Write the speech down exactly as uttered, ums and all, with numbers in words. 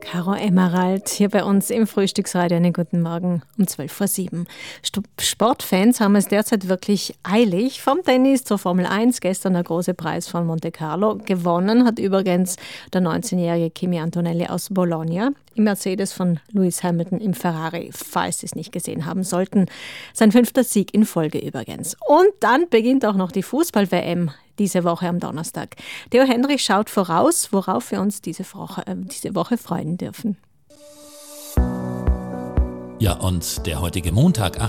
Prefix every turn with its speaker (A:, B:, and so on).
A: Caro Emerald hier bei uns im Frühstücksradio. Einen guten Morgen um zwölf vor sieben. Sportfans haben es derzeit wirklich eilig. Vom Tennis zur Formel eins. Gestern der große Preis von Monte Carlo. Gewonnen hat übrigens der neunzehnjährige Kimi Antonelli aus Bologna. Im Mercedes von Lewis Hamilton im Ferrari, falls Sie es nicht gesehen haben sollten. Sein fünfter Sieg in Folge übrigens. Und dann beginnt auch noch die Fußball-W M. Diese Woche am Donnerstag. Theo Hendrich schaut voraus, worauf wir uns diese Woche, äh, diese Woche freuen dürfen.
B: Ja, und der heutige Montag,